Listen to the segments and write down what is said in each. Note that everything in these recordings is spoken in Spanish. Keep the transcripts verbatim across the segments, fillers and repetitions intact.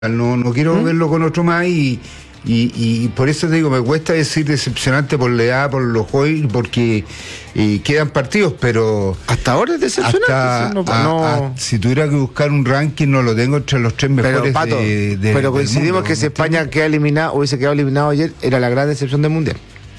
No, no quiero ¿Mm? verlo con otro más y, y, y por eso te digo, me cuesta decir decepcionante por la edad, por los jóvenes, porque eh, quedan partidos, pero... Hasta ahora es decepcionante. Hasta, no, a, no... A, si tuviera que buscar un ranking, no lo tengo entre los tres mejores pero, Pato, de, de, pero coincidimos mundo, que si España queda eliminado, hubiese quedado eliminado ayer, era la gran decepción del Mundial.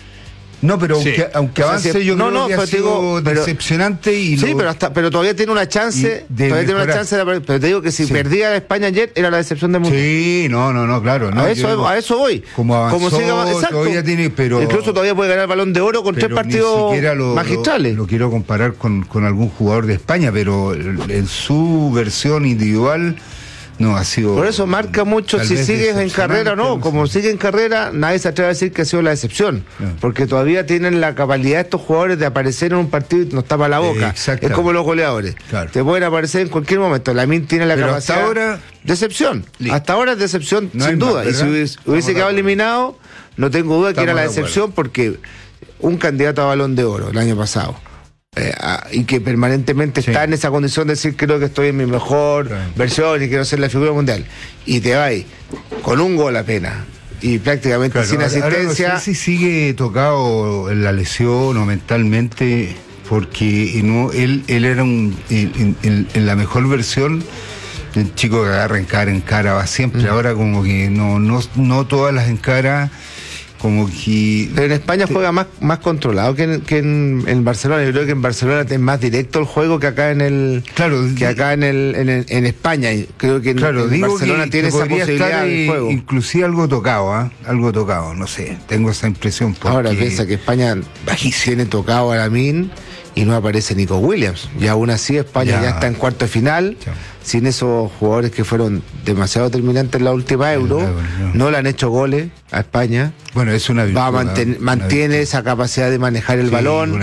No, pero sí. aunque, aunque avance, o sea, si, yo no, creo no, que ha sido digo, decepcionante y sí, lo, pero hasta, pero todavía tiene una chance, todavía tiene una chance de, pero te digo que si sí. perdía a España ayer era la decepción del mundo. Sí, no, no, no, claro, no, a eso digo, a eso voy. Como avanzó, como siga, exacto, todavía tiene, pero incluso todavía puede ganar el Balón de Oro con tres partidos lo, magistrales. Lo, lo quiero comparar con, con algún jugador de España, pero en su versión individual no ha sido. Por eso marca mucho si sigues en carrera o no. Como sigue en carrera, nadie se atreve a decir que ha sido la excepción. Yeah. Porque todavía tienen la capacidad de estos jugadores de aparecer en un partido y nos tapa la boca. Eh, es como los goleadores. Claro. Te pueden aparecer en cualquier momento. Lamine tiene la Pero capacidad. Hasta ahora. Decepción. Listo. Hasta ahora es decepción, no sin duda. Más, y si hubiese, hubiese quedado eliminado, no tengo duda que era la decepción, porque un candidato a Balón de Oro el año pasado. Eh, ah, y que permanentemente sí. está en esa condición de decir creo que estoy en mi mejor sí. versión y quiero ser la figura mundial, y te vas con un gol apenas y prácticamente claro, sin asistencia. Ahora no sé si sigue tocado en la lesión o mentalmente, porque no, él, él era un en, en, en la mejor versión, el chico que agarra en cara, en cara va siempre. Mm. Ahora como que no, no, no todas las encaras. Como que... Pero en España juega más, más controlado que, en, que en, en Barcelona. Yo creo que en Barcelona es más directo el juego que acá en el claro, que acá en el en, el, en España. Y creo que en, claro, en digo Barcelona que, tiene que esa posibilidad de juego. Inclusive algo tocado, ¿eh? Algo tocado, no sé, tengo esa impresión. Porque... Ahora piensa que España tiene tocado a Lamine y no aparece Nico Williams. Y aún así España ya, ya está en cuarto de final. Ya. Sin esos jugadores que fueron demasiado determinantes en la última Euro, no, no. no le han hecho goles a España. Bueno, es una virtud. Va a manten, mantiene virtud. Esa capacidad de manejar el sí, balón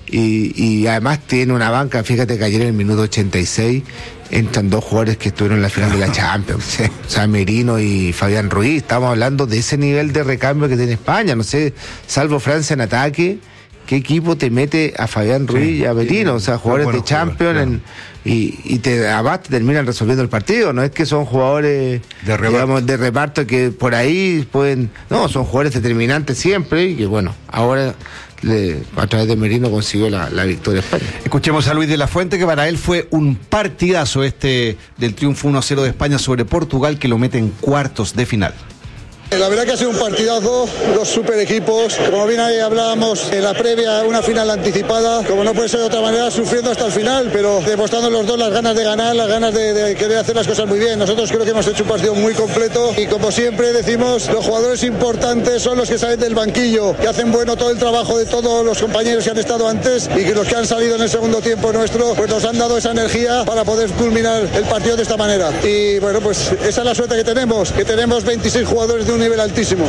y, y además tiene una banca. Fíjate que ayer en el minuto ochenta y seis entran dos jugadores que estuvieron en la final de la Champions. Sí. O sea, Merino y Fabián Ruiz. Estamos hablando de ese nivel de recambio que tiene España. No sé, salvo Francia en ataque, ¿qué equipo te mete a Fabián Ruiz sí, y a Merino? O sea, jugadores bueno, de Champions claro. en, y, y te además te terminan resolviendo el partido. No es que son jugadores de reparto. Digamos, de reparto que por ahí pueden... No, son jugadores determinantes siempre y que bueno, ahora le, a través de Merino consiguió la, la victoria a España. Escuchemos a Luis de la Fuente, que para él fue un partidazo este del triunfo uno a cero de España sobre Portugal, que lo mete en cuartos de final. La verdad que ha sido un partidazo, dos super equipos, como bien ahí hablábamos en la previa, una final anticipada, como no puede ser de otra manera, sufriendo hasta el final, pero demostrando los dos las ganas de ganar, las ganas de, de querer hacer las cosas muy bien. Nosotros creo que hemos hecho un partido muy completo y como siempre decimos, los jugadores importantes son los que salen del banquillo, que hacen bueno todo el trabajo de todos los compañeros que han estado antes y que los que han salido en el segundo tiempo nuestro, pues nos han dado esa energía para poder culminar el partido de esta manera. Y bueno, pues esa es la suerte que tenemos, que tenemos veintiséis jugadores de un nivel altísimo.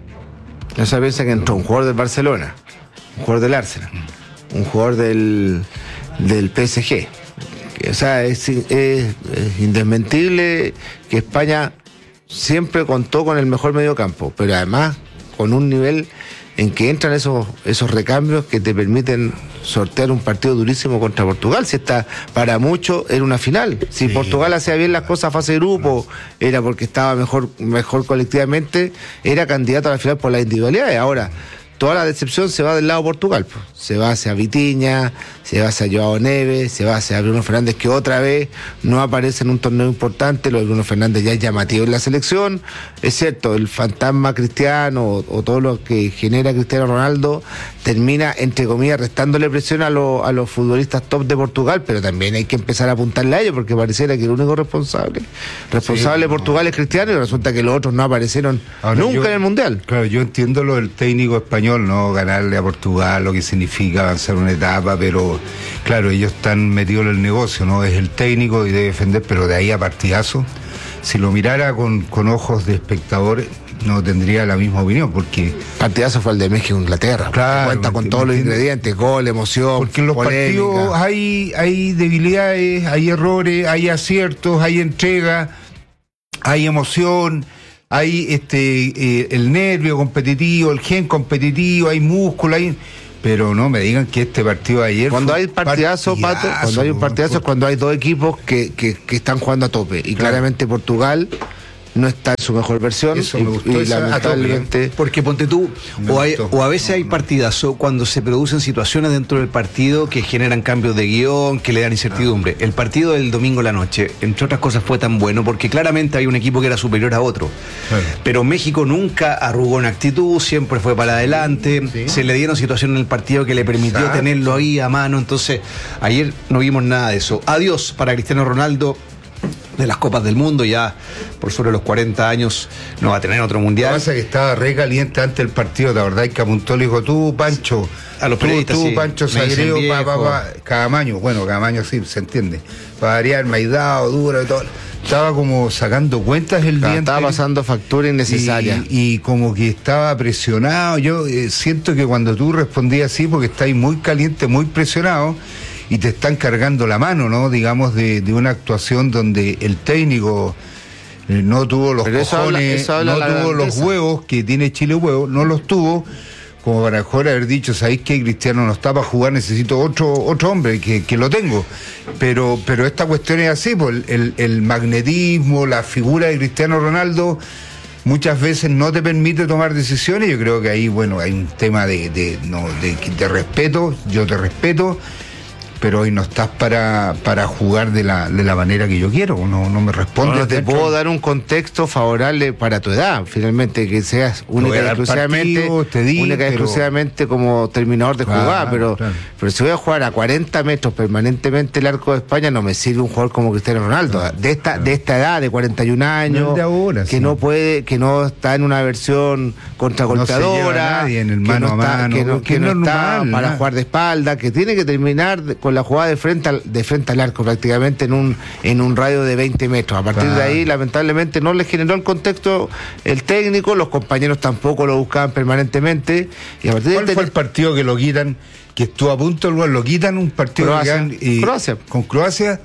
No se piensa que entró un jugador del Barcelona, un jugador del Arsenal, un jugador del, del P S G. O sea, es, es, es indesmentible que España siempre contó con el mejor mediocampo, pero además con un nivel en que entran esos, esos recambios que te permiten sortear un partido durísimo contra Portugal. Si está, para muchos era una final. Si sí. Portugal hacía bien las cosas a fase de grupo, era porque estaba mejor, mejor colectivamente, era candidato a la final por las individualidades. Ahora, toda la decepción se va del lado de Portugal, pues. Se va hacia Vitinha, se va hacia Joao Neves, se va hacia Bruno Fernández, que otra vez no aparece en un torneo importante. Lo de Bruno Fernández ya es llamativo en la selección. Es cierto, el fantasma Cristiano o, o todo lo que genera Cristiano Ronaldo termina, entre comillas, restándole presión a, lo, a los futbolistas top de Portugal, pero también hay que empezar a apuntarle a ellos, porque pareciera que el único responsable responsable sí, de Portugal no. es Cristiano, y resulta que los otros no aparecieron Ahora, nunca yo, en el Mundial. Claro, yo entiendo lo del técnico español, no ganarle a Portugal, lo que significa avanzar una etapa, pero claro, ellos están metidos en el negocio, ¿no? Es el técnico y debe defender, pero de ahí a partidazo, si lo mirara con, con ojos de espectadores, no tendría la misma opinión, porque... Partidazo fue el de México Inglaterra, claro, cuenta con todos los ingredientes, gol, emoción, porque en los polémica. Partidos hay, hay debilidades, hay errores, hay aciertos, hay entrega, hay emoción, hay este eh, el nervio competitivo, el gen competitivo, hay músculo, hay... Pero no me digan que este partido de ayer... Cuando hay partidazo, partidazo, Pato, cuando hay un partidazo es cuando hay dos equipos que, que, que están jugando a tope. Y claro. claramente Portugal no está en su mejor versión. Eso y, me gustó, y esa lamentablemente... Porque ponte tú, Me o, hay- gustó. o a veces hay partidazo cuando se producen situaciones dentro del partido que generan cambios de guión, que le dan incertidumbre. El partido del domingo en la noche, entre otras cosas, fue tan bueno porque claramente hay un equipo que era superior a otro. Claro. Pero México nunca arrugó en actitud, siempre fue para adelante, Sí. se le dieron situaciones en el partido que le permitió Exacto. tenerlo ahí a mano. Entonces, ayer no vimos nada de eso. Adiós para Cristiano Ronaldo. De las Copas del Mundo, ya por sobre los cuarenta años no va a tener otro Lo que mundial. pasa es que estaba re caliente antes del partido, la verdad, y que apuntó, le dijo, tú, Pancho, A los tú, periodistas, tú, sí, Pancho me dicen Sagreo, pa, pa, viejo. pa, Camaño, bueno, Camaño sí, se entiende, para variar, Maidao, duro y todo, estaba como sacando cuentas el día Estaba anterior. pasando factura innecesaria. Y, y como que estaba presionado. Yo eh, siento que cuando tú respondías así, porque estáis muy caliente, muy presionado, y te están cargando la mano, ¿no? Digamos, de, de una actuación donde el técnico eh, no tuvo los Pero eso habla- cojones, eso habla no la tuvo los grandeza. huevos que tiene Chile huevos, no los tuvo, como para mejor haber dicho, ¿sabéis qué? Cristiano no está para jugar, necesito otro otro hombre, que, que lo tengo. Pero pero esta cuestión es así, pues, el, el magnetismo, la figura de Cristiano Ronaldo muchas veces no te permite tomar decisiones. Yo creo que ahí, bueno, hay un tema de, de, no, de, de respeto, yo te respeto, pero hoy no estás para, para jugar de la, de la manera que yo quiero, no, no me respondes. No te dentro- puedo dar un contexto favorable para tu edad, finalmente, que seas única voy a y dar exclusivamente, partidos, te di, única y pero- exclusivamente como terminador de Claro, jugar, pero, claro. pero si voy a jugar a cuarenta metros permanentemente el arco de España, no me sirve un jugador como Cristiano Ronaldo, de esta, de esta edad, de cuarenta y un años, No el de ahora, que sí. no puede, que no está en una versión contragolpeadora, No se lleva a nadie en el que mano no a está, mano, que no, que que no no es está normal, para nada. jugar de espalda, que tiene que terminar de- con la jugada de frente al, de frente al arco prácticamente en un en un radio de veinte metros. A partir Claro. de ahí, lamentablemente, no le generó el contexto el técnico, los compañeros tampoco lo buscaban permanentemente. Y a partir de ¿Cuál ahí fue el partido que lo quitan, que estuvo a punto del gol? Lo quitan, un partido Croacia. que ganan, y- Croacia. con Croacia,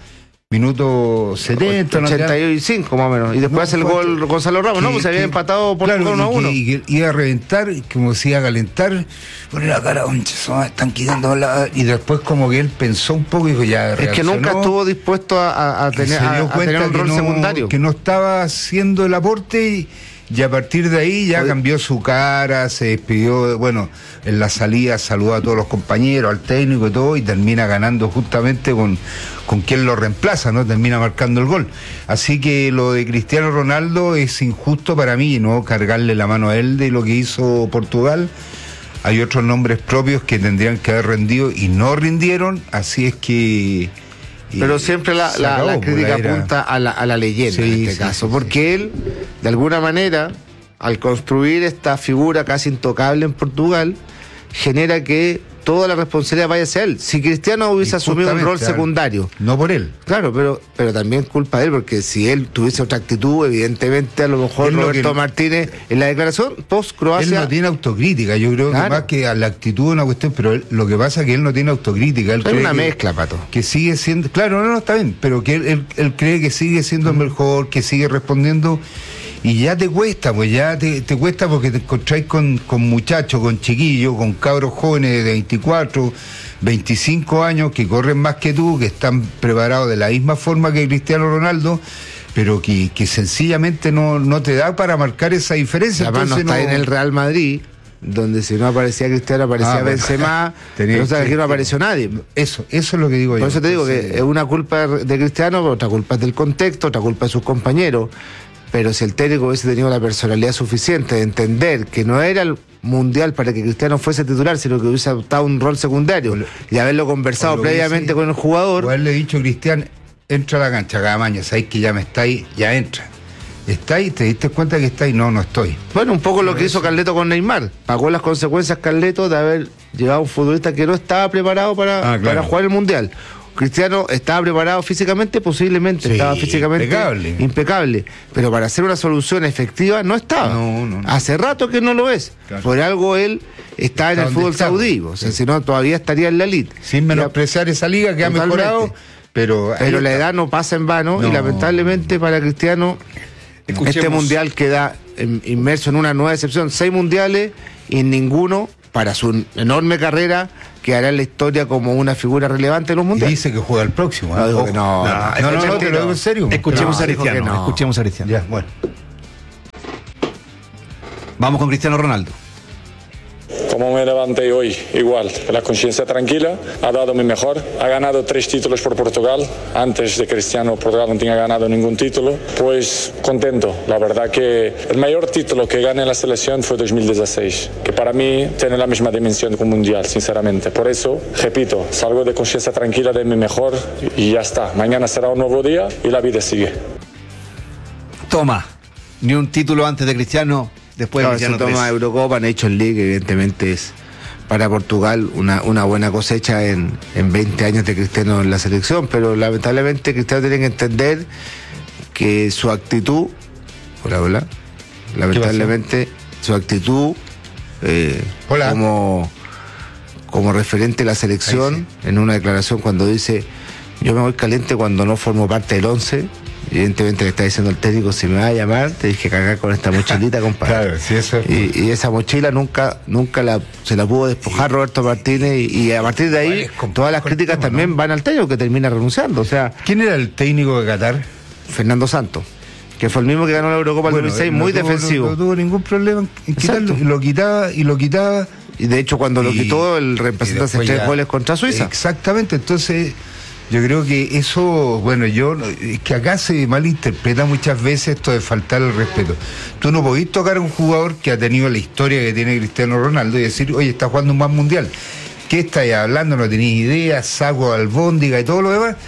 minuto setenta, ¿no? ochenta y cinco más o menos. Y después No, hace el fue- gol Gonzalo Ramos, ¿no? que- Pues se había que- empatado por claro, uno a y uno. que- Y que iba a reventar, y como se iba a calentar, pone la cara, "Concha, se me están quitando la-". Y después como que él pensó un poco y dijo, ya Es que reaccionó, nunca estuvo dispuesto a, a- a y tener, se a, dio a cuenta tener un que rol no, secundario. que no estaba haciendo el aporte y, y a partir de ahí ya Oye. cambió su cara, se despidió, bueno, en la salida saludó a todos los compañeros, al técnico y todo, y termina ganando justamente con, con quien lo reemplaza, ¿no? Termina marcando el gol. Así que lo de Cristiano Ronaldo es injusto para mí, ¿no? Cargarle la mano a él de lo que hizo Portugal. Hay otros nombres propios que tendrían que haber rendido y no rindieron, así es que... Pero eh, siempre la, se la- acabó, la pues, crítica era- apunta a la, a la leyenda Sí, en este sí, caso, sí, porque él, de alguna manera, al construir esta figura casi intocable en Portugal, genera que toda la responsabilidad vaya hacia él. Si Cristiano hubiese asumido un rol Justamente, secundario, No por él. claro, pero, pero también culpa de él, porque si él tuviese otra actitud, evidentemente a lo mejor Es lo Roberto que- Martínez, en la declaración Él post-Croacia, no tiene autocrítica, yo creo Claro. que más que a la actitud de una cuestión, pero él- lo que pasa es que él no tiene autocrítica. Él es cree una que- mezcla, Pato. Que sigue siendo, claro, no, no, está bien, pero que él, él- él cree que sigue siendo el mejor, que sigue respondiendo, y ya te cuesta, pues ya te, te cuesta porque te encontráis con, con muchachos, con chiquillos, con cabros jóvenes de veinticuatro, veinticinco años que corren más que tú, que están preparados de la misma forma que Cristiano Ronaldo, pero que, que sencillamente no, no te da para marcar esa diferencia. Además no Entonces está no- en el Real Madrid, donde si no aparecía Cristiano aparecía Ah, bueno. Benzema, Tenía pero o sea, que- aquí no apareció nadie. Eso, eso es lo que digo yo. Por eso te digo Entonces, que es una culpa de Cristiano, pero otra culpa es del contexto, otra culpa de sus compañeros. Pero si el técnico hubiese tenido la personalidad suficiente de entender que no era el mundial para que Cristiano fuese titular, sino que hubiese adoptado un rol secundario y haberlo conversado o lo previamente hubiese- con el jugador. O haberle dicho, Cristian, entra a la cancha cada mañana, sabéis que ya me estáis, ya entra. ¿Estáis? ¿Te diste cuenta que estáis? No, no estoy. Bueno, un poco lo que hizo Carleto con Neymar. Pagó las consecuencias Carleto de haber llevado a un futbolista que no estaba preparado para, Ah, claro. para jugar el mundial. Cristiano estaba preparado físicamente, posiblemente, Sí, estaba físicamente impecable. impecable, pero para hacer una solución efectiva no estaba. No, no, no. Hace rato que no lo es. Claro. Por algo él está en Está el donde fútbol está, saudí, pues. o sea, Sí. si no todavía estaría en la elite. Sin menospreciar esa liga que Totalmente. ha mejorado, pero... ahí Pero la está. edad no pasa en vano y No. lamentablemente para Cristiano Escuchemos. este mundial queda em, inmerso en una nueva excepción. Seis mundiales y en ninguno, para su enorme carrera, quedará en la historia como una figura relevante en los Y mundiales. dice que juega el próximo. ¿eh? No, digo Ojo. que no. no, no, no, te lo digo en serio. Escuchemos No, a dijo Cristiano, que no. escuchemos a Cristiano. Ya, bueno. Vamos con Cristiano Ronaldo. Como me levanté hoy, igual, con la conciencia tranquila, ha dado mi mejor, ha ganado tres títulos por Portugal, antes de Cristiano Portugal no tenía ganado ningún título, pues contento, la verdad que el mayor título que gané en la selección fue dos mil dieciséis, que para mí tiene la misma dimensión que un mundial, sinceramente, por eso, repito, salgo de conciencia tranquila de mi mejor y ya está, mañana será un nuevo día y la vida sigue. Toma, ni un título antes de Cristiano. Después no, se toma Eurocopa, Nations League, evidentemente es para Portugal una, una buena cosecha en, en veinte años de Cristiano en la selección, pero lamentablemente Cristiano tiene que entender que su actitud, hola, hola, lamentablemente su actitud eh, como, como referente de la selección, sí. En una declaración cuando dice yo me voy caliente cuando no formo parte del once. Evidentemente le está diciendo al técnico, si me va a llamar, te dije cagar con esta mochilita, compadre. Claro, sí, eso es... y, y esa mochila nunca nunca la, se la pudo despojar sí. Roberto Martínez, y, y a partir de ahí todas las críticas tema, también ¿no? van al técnico, que termina renunciando. O sea, ¿quién era el técnico de Qatar? Fernando Santos, que fue el mismo que ganó la Eurocopa en bueno, dos mil seis, no muy tuvo, defensivo. No, no tuvo ningún problema en quitarlo, y lo quitaba y lo quitaba. Y de hecho cuando y, lo quitó, el reemplazante hace tres goles contra Suiza. Exactamente, entonces... Yo creo que eso, bueno, yo, es que acá se malinterpreta muchas veces esto de faltar el respeto. Tú no podés tocar a un jugador que ha tenido la historia que tiene Cristiano Ronaldo y decir, oye, está jugando un más mundial. ¿Qué estáis hablando? No tenéis idea, saco albóndiga y todo lo demás,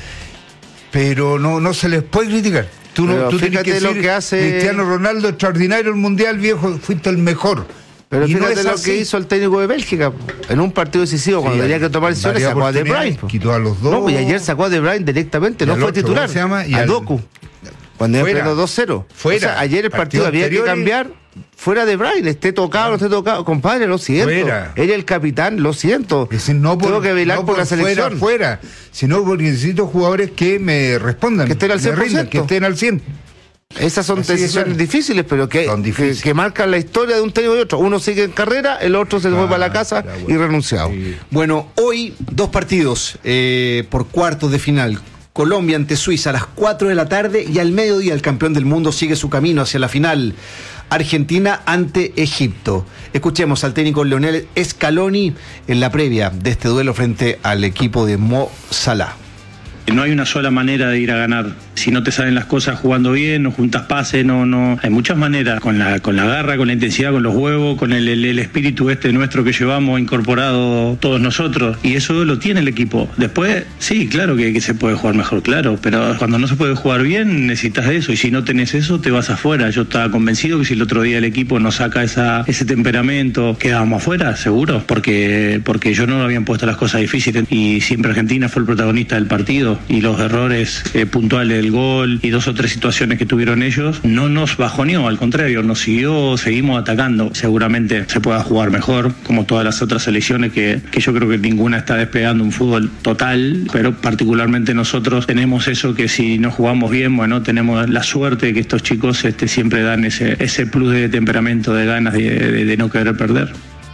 pero no, no se les puede criticar. Tú, no, tú tienes que decir, lo que hace... Cristiano Ronaldo, extraordinario el mundial, viejo, fuiste el mejor. Pero y fíjate no lo que hizo el técnico de Bélgica en un partido decisivo, sí, cuando tenía que tomar decisiones, sacó a De Bruyne. Quitó a los dos. No, pues ayer sacó a De Bruyne directamente, no fue otro, titular. Se llama? Y a Doku. Cuando iba perdiendo dos cero. Fuera. O sea, ayer el partido, partido había que cambiar fuera De Bruyne, esté tocado, no esté tocado. Compadre, lo siento. Fuera. Era el capitán, lo siento. Es decir, no por, Tengo que velar no por, por la selección. Fuera, fuera, sino porque necesito jugadores que me respondan. Que estén al cien por ciento. Rindan, que estén al cien por ciento. Esas son Así decisiones difíciles, pero que, difíciles. que, que marcan la historia de un técnico y otro. Uno sigue en carrera, el otro se ah, fue para la casa bueno. y renunciado. Sí. Bueno, hoy dos partidos eh, por cuartos de final. Colombia ante Suiza a las cuatro de la tarde y al mediodía el campeón del mundo sigue su camino hacia la final. Argentina ante Egipto. Escuchemos al técnico Lionel Scaloni en la previa de este duelo frente al equipo de Mo Salah. No hay una sola manera de ir a ganar. Si no te salen las cosas jugando bien, no juntas pases, no, no. Hay muchas maneras, con la, con la garra, con la intensidad, con los huevos, con el, el, el espíritu este nuestro que llevamos incorporado todos nosotros. Y eso lo tiene el equipo. Después, sí, claro que, que se puede jugar mejor, claro. Pero cuando no se puede jugar bien, necesitas de eso. Y si no tenés eso, te vas afuera. Yo estaba convencido que si el otro día el equipo nos saca esa, ese temperamento, quedábamos afuera, seguro. Porque, porque ellos no habían puesto las cosas difíciles. Y siempre Argentina fue el protagonista del partido. Y los errores eh, puntuales del gol y dos o tres situaciones que tuvieron ellos no nos bajoneó, al contrario, nos siguió, seguimos atacando. Seguramente se pueda jugar mejor, como todas las otras selecciones que, que yo creo que ninguna está desplegando un fútbol total, pero particularmente nosotros tenemos eso que si no jugamos bien, bueno, tenemos la suerte de que estos chicos este, siempre dan ese, ese plus de temperamento, de ganas de, de, de no querer perder.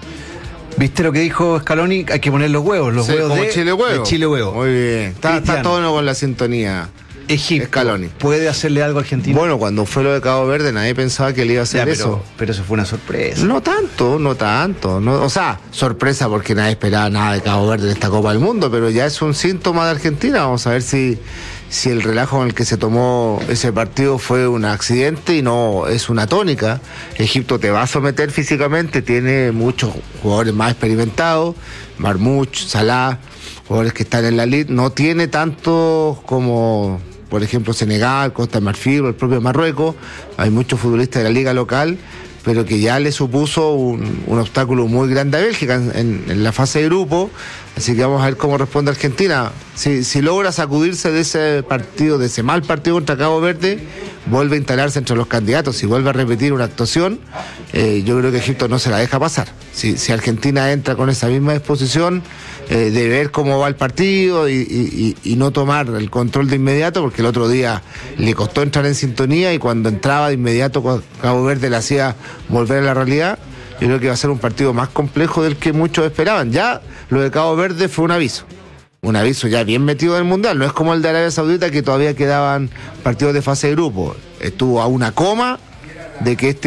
¿Viste lo que dijo Scaloni? Hay que poner los huevos, los sí, huevos como de Chile huevo. de Chile huevo. Muy bien. Está, está todo con la sintonía. Egipto. Scaloni. ¿Puede hacerle algo a Argentina? Bueno, cuando fue lo de Cabo Verde, nadie pensaba que le iba a hacer ya, pero, eso. Pero eso fue una sorpresa. No tanto, no tanto. No, o sea, sorpresa porque nadie esperaba nada de Cabo Verde en esta Copa del Mundo, pero ya es un síntoma de Argentina. Vamos a ver si, si el relajo en el que se tomó ese partido fue un accidente y no es una tónica. Egipto te va a someter físicamente, tiene muchos jugadores más experimentados, Marmouch, Salah, jugadores que están en la elite. No tiene tantos como, por ejemplo, Senegal, Costa de Marfil o el propio Marruecos. Hay muchos futbolistas de la liga local, pero que ya le supuso un, un obstáculo muy grande a Bélgica en, en, en la fase de grupo. Así que vamos a ver cómo responde Argentina. Si, si logra sacudirse de ese partido, de ese mal partido contra Cabo Verde, vuelve a instalarse entre los candidatos. Si vuelve a repetir una actuación, eh, yo creo que Egipto no se la deja pasar. Si, si Argentina entra con esa misma disposición eh, de ver cómo va el partido y, y, y no tomar el control de inmediato, porque el otro día le costó entrar en sintonía y cuando entraba de inmediato Cabo Verde le hacía volver a la realidad, yo creo que va a ser un partido más complejo del que muchos esperaban. Ya lo de Cabo Verde fue un aviso. Un aviso ya bien metido en el Mundial. No es como el de Arabia Saudita, que todavía quedaban partidos de fase de grupo. Estuvo a una coma de que este